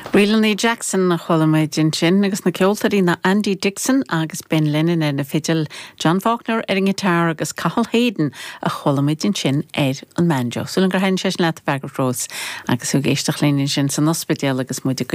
Rialaní Jackson na cholaméid sin agus na ceoltarí na Andy Dixon agus Ben Lennon na fideal John Faulkner an gitar agus Cathal Hayden a cholaméid sin an manjo. Súlan gur hain sé leat a Rose agus ú géisteach léinn sin san ospidéal agus muide